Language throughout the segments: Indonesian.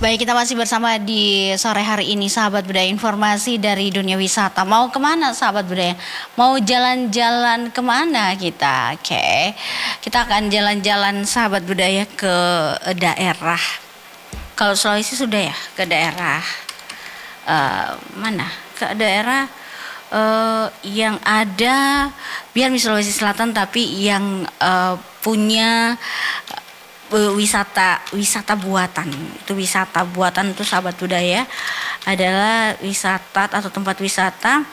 Baik, kita masih bersama di sore hari ini, sahabat budaya, informasi dari dunia wisata. Mau kemana sahabat budaya? Mau jalan-jalan kemana kita? Oke, kita akan jalan-jalan sahabat budaya ke daerah. Kalau Sulawesi sudah ya, ke daerah mana? Ke daerah yang ada, biar di Sulawesi Selatan tapi yang punya wisata buatan. Itu wisata buatan itu sahabat budaya adalah wisata atau tempat wisata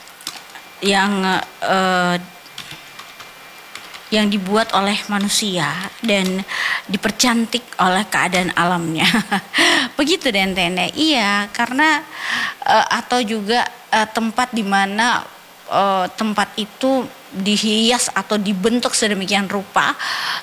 yang dibuat oleh manusia dan dipercantik oleh keadaan alamnya. Begitu Dentene. Iya, karena atau juga tempat di mana tempat itu dihias atau dibentuk sedemikian rupa,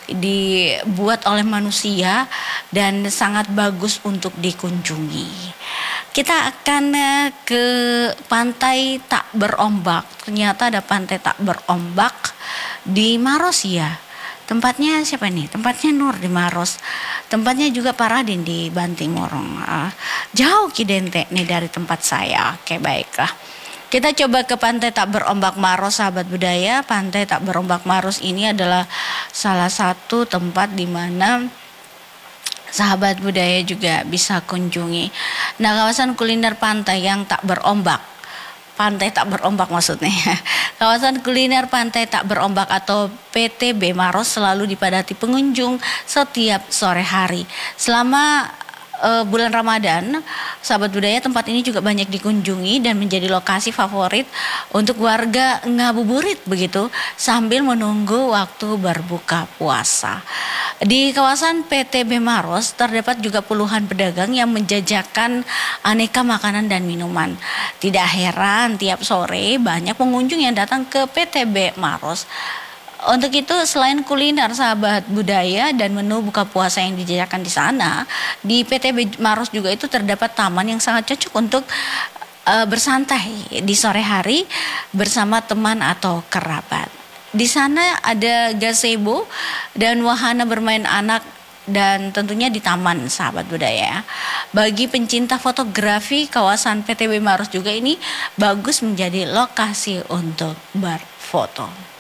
dibuat oleh manusia dan sangat bagus untuk dikunjungi. Kita akan ke pantai tak berombak. Ternyata ada pantai tak berombak di Maros ya. Tempatnya siapa nih? Tempatnya Nur di Maros. Tempatnya juga Paradin di Bantimorong. Jauh Kidente nih dari tempat saya. Oke, baiklah. Kita coba ke pantai tak berombak Maros, sahabat budaya. Pantai tak berombak Maros ini adalah salah satu tempat di mana sahabat budaya juga bisa kunjungi. Nah, kawasan kuliner pantai yang tak berombak. Pantai tak berombak maksudnya. Kawasan kuliner pantai tak berombak atau PTB Maros selalu dipadati pengunjung setiap sore hari. Selama bulan Ramadan, sahabat budaya, tempat ini juga banyak dikunjungi dan menjadi lokasi favorit untuk warga ngabuburit begitu sambil menunggu waktu berbuka puasa. Di kawasan PTB Maros terdapat juga puluhan pedagang yang menjajakan aneka makanan dan minuman. Tidak heran tiap sore banyak pengunjung yang datang ke PTB Maros. Untuk itu selain kuliner sahabat budaya dan menu buka puasa yang dijajakan di sana, di PTB Maros juga itu terdapat taman yang sangat cocok untuk bersantai di sore hari bersama teman atau kerabat. Di sana ada gazebo dan wahana bermain anak dan tentunya di taman sahabat budaya. Bagi pencinta fotografi, kawasan PTB Maros juga ini bagus menjadi lokasi untuk berfoto.